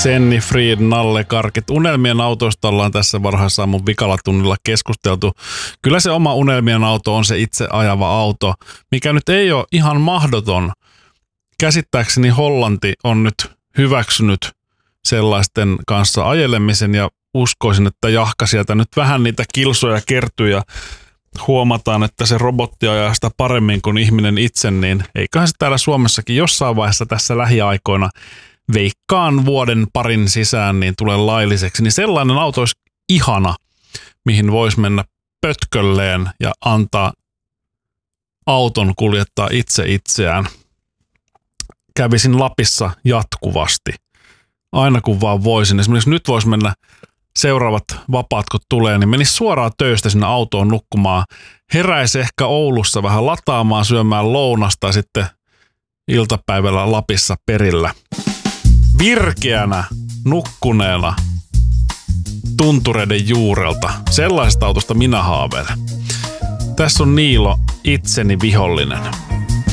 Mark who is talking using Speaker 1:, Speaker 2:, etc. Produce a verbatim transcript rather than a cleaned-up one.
Speaker 1: Senni, Fried, Nalle, Karkit. Unelmien autoista ollaan tässä varhaisaamun vikalla tunnilla keskusteltu. Kyllä se oma unelmien auto on se itse ajava auto, mikä nyt ei ole ihan mahdoton. Käsittääkseni Hollanti on nyt hyväksynyt sellaisten kanssa ajelemisen ja uskoisin, että jahka sieltä nyt vähän niitä kilsoja kertyy ja huomataan, että se robotti ajaa sitä paremmin kuin ihminen itse, niin eiköhän se täällä Suomessakin jossain vaiheessa tässä lähiaikoina veikkaan vuoden parin sisään niin tulee lailliseksi. Niin sellainen auto olisi ihana, mihin voisi mennä pötkölleen ja antaa auton kuljettaa itse itseään. Kävisin Lapissa jatkuvasti. Aina kun vaan voisin. Esimerkiksi nyt voisi mennä seuraavat vapaat kun tulee, niin menisi suoraan töistä sinne autoon nukkumaan. Heräisi ehkä Oulussa vähän lataamaan, syömään lounasta ja sitten iltapäivällä Lapissa perillä. Virkeänä, nukkuneena, tuntureiden juurelta. Sellaisesta autosta minä haaveilen. Tässä on Niilo, itseni vihollinen.